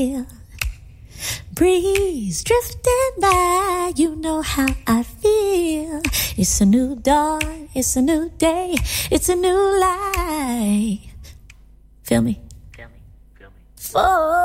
Breeze drifting by, you know how I feel. It's a new dawn, it's a new day, it's a new life. Feel me? For